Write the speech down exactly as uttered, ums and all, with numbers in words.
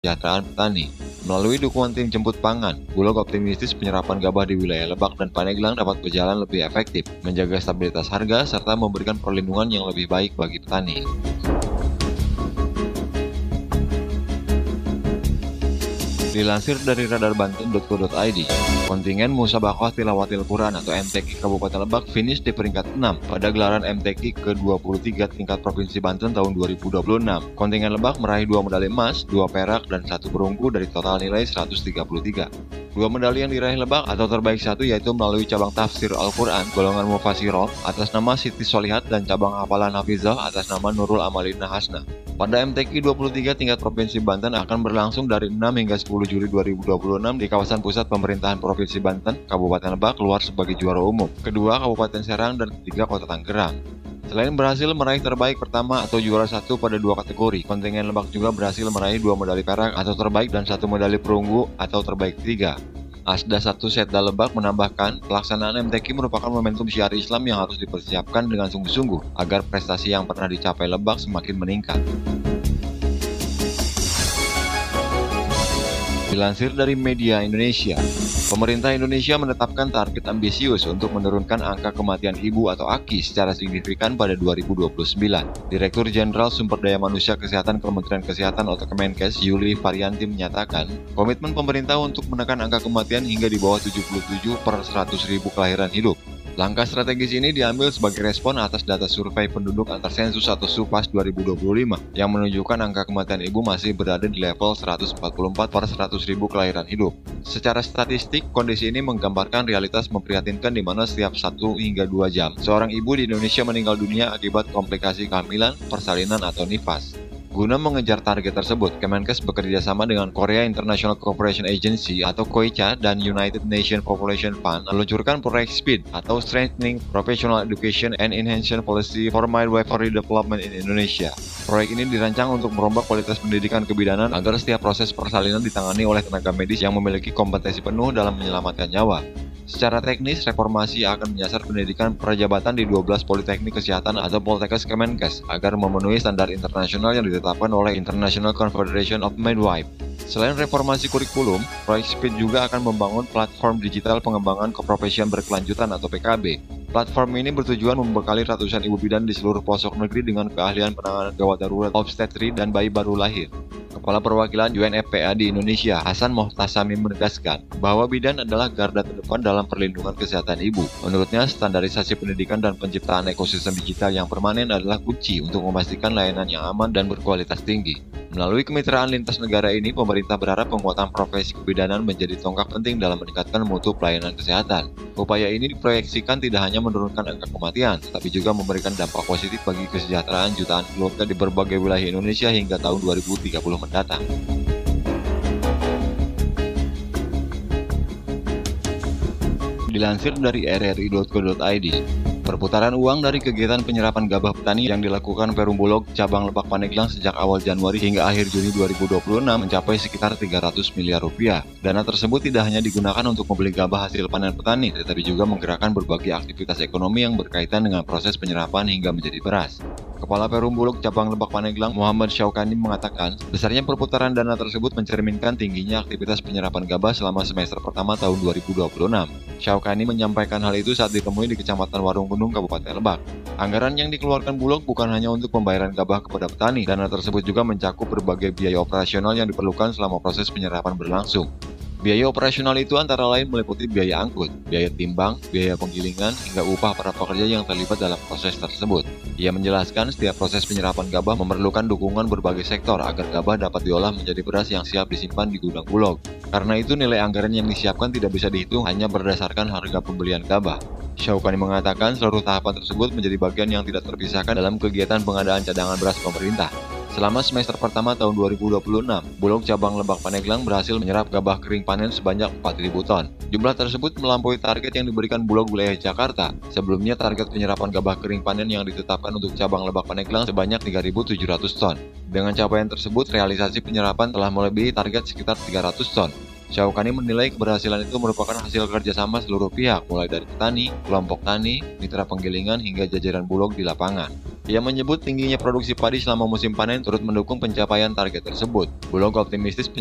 kesejahteraan petani. Melalui dukungan tim jemput pangan, Bulog optimistis penyerapan gabah di wilayah Lebak dan Pandeglang dapat berjalan lebih efektif, menjaga stabilitas harga, serta memberikan perlindungan yang lebih baik bagi petani. Dilansir dari radar banten titik co titik i d, kontingen Musabaqah Tilawatil Quran atau M T Q Kabupaten Lebak finish di peringkat enam pada gelaran M T Q ke dua puluh tiga tingkat Provinsi Banten tahun dua ribu dua puluh enam. Kontingen Lebak meraih dua medali emas, dua perak, dan satu perunggu dari total nilai seratus tiga puluh tiga. Dua medali yang diraih Lebak atau terbaik satu yaitu melalui cabang tafsir Al-Quran golongan Mufasirah atas nama Siti Solihat dan cabang hafalan Hafizah atas nama Nurul Amalina Hasna. Pada M T Q dua puluh tiga tingkat Provinsi Banten akan berlangsung dari enam hingga sepuluh Juli dua ribu dua puluh enam di kawasan pusat pemerintahan Provinsi Banten, Kabupaten Lebak keluar sebagai juara umum, kedua Kabupaten Serang, dan ketiga Kota Tangerang. Selain berhasil meraih terbaik pertama atau juara satu pada dua kategori, kontingen Lebak juga berhasil meraih dua medali perak atau terbaik dan satu medali perunggu atau terbaik tiga. Asda satu Setda Lebak menambahkan, pelaksanaan M T Q merupakan momentum syiar Islam yang harus dipersiapkan dengan sungguh-sungguh agar prestasi yang pernah dicapai Lebak semakin meningkat. Dilansir dari Media Indonesia, pemerintah Indonesia menetapkan target ambisius untuk menurunkan angka kematian ibu atau A K I secara signifikan pada dua ribu dua puluh sembilan. Direktur Jenderal Sumber Daya Manusia Kesehatan Kementerian Kesehatan atau Kemenkes, Yuli Varianti menyatakan, komitmen pemerintah untuk menekan angka kematian hingga di bawah tujuh puluh tujuh per seratus ribu kelahiran hidup. Langkah strategis ini diambil sebagai respon atas data survei penduduk antar sensus atau SUPAS dua ribu dua puluh lima yang menunjukkan angka kematian ibu masih berada di level seratus empat puluh empat per seratus ribu kelahiran hidup. Secara statistik, kondisi ini menggambarkan realitas memprihatinkan di mana setiap satu hingga dua jam, seorang ibu di Indonesia meninggal dunia akibat komplikasi kehamilan, persalinan, atau nifas. Guna mengejar target tersebut, Kemenkes bekerja sama dengan Korea International Cooperation Agency atau KOICA dan United Nations Population Fund meluncurkan proyek SPEED atau Strengthening Professional Education and Enhancing Policy for Midwifery Development in Indonesia. Proyek ini dirancang untuk merombak kualitas pendidikan kebidanan agar setiap proses persalinan ditangani oleh tenaga medis yang memiliki kompetensi penuh dalam menyelamatkan nyawa. Secara teknis, reformasi akan menyasar pendidikan prajabatan di dua belas Politeknik Kesehatan atau Poltekkes Kemenkes agar memenuhi standar internasional yang ditetapkan oleh International Confederation of Midwives. Selain reformasi kurikulum, proyek SPEED juga akan membangun platform digital pengembangan keprofesian berkelanjutan atau P K B. Platform ini bertujuan membekali ratusan ibu bidan di seluruh pelosok negeri dengan keahlian penanganan gawat darurat obstetri dan bayi baru lahir. Kepala Perwakilan U N F P A di Indonesia, Hasan Mohtasami menegaskan bahwa bidan adalah garda terdepan dalam perlindungan kesehatan ibu. Menurutnya, standarisasi pendidikan dan penciptaan ekosistem digital yang permanen adalah kunci untuk memastikan layanan yang aman dan berkualitas tinggi. Melalui kemitraan lintas negara ini, pemerintah berharap penguatan profesi kebidanan menjadi tonggak penting dalam meningkatkan mutu pelayanan kesehatan. Upaya ini diproyeksikan tidak hanya menurunkan angka kematian, tapi juga memberikan dampak positif bagi kesejahteraan jutaan keluarga di berbagai wilayah Indonesia hingga tahun dua ribu tiga puluh mendatang. Dilansir dari r r i titik co titik i d, perputaran uang dari kegiatan penyerapan gabah petani yang dilakukan Perum Bulog cabang Lebak Pandeglang sejak awal Januari hingga akhir Juni dua ribu dua puluh enam mencapai sekitar tiga ratus miliar rupiah. Dana tersebut tidak hanya digunakan untuk membeli gabah hasil panen petani, tetapi juga menggerakkan berbagai aktivitas ekonomi yang berkaitan dengan proses penyerapan hingga menjadi beras. Kepala Perum Bulog cabang Lebak Pandeglang, Muhammad Syaukani mengatakan, besarnya perputaran dana tersebut mencerminkan tingginya aktivitas penyerapan gabah selama semester pertama tahun dua ribu dua puluh enam. Syaukani menyampaikan hal itu saat ditemui di Kecamatan Warung Gunung, Kabupaten Lebak. Anggaran yang dikeluarkan Bulog bukan hanya untuk pembayaran gabah kepada petani, dana tersebut juga mencakup berbagai biaya operasional yang diperlukan selama proses penyerapan berlangsung. Biaya operasional itu antara lain meliputi biaya angkut, biaya timbang, biaya penggilingan, hingga upah para pekerja yang terlibat dalam proses tersebut. Ia menjelaskan setiap proses penyerapan gabah memerlukan dukungan berbagai sektor agar gabah dapat diolah menjadi beras yang siap disimpan di gudang Bulog. Karena itu nilai anggaran yang disiapkan tidak bisa dihitung hanya berdasarkan harga pembelian gabah. Syaukani mengatakan seluruh tahapan tersebut menjadi bagian yang tidak terpisahkan dalam kegiatan pengadaan cadangan beras pemerintah. Selama semester pertama tahun dua ribu dua puluh enam, Bulog cabang Lebak Pandeglang berhasil menyerap gabah kering panen sebanyak empat ribu ton. Jumlah tersebut melampaui target yang diberikan Bulog wilayah Jakarta. Sebelumnya target penyerapan gabah kering panen yang ditetapkan untuk cabang Lebak Pandeglang sebanyak tiga ribu tujuh ratus ton. Dengan capaian tersebut, realisasi penyerapan telah melebihi target sekitar tiga ratus ton. Syaukani menilai keberhasilan itu merupakan hasil kerjasama seluruh pihak, mulai dari petani, kelompok tani, mitra penggilingan, hingga jajaran Bulog di lapangan. Ia menyebut tingginya produksi padi selama musim panen turut mendukung pencapaian target tersebut. Bulog optimistis